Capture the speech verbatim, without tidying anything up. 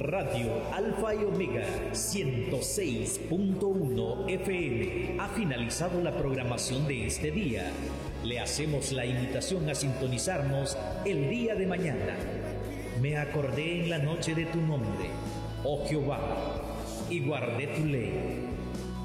Radio Alfa y Omega ciento seis punto uno F M ha finalizado la programación de este día. Le hacemos la invitación a sintonizarnos el día de mañana. Me acordé en la noche de tu nombre, oh Jehová, y guardé tu ley.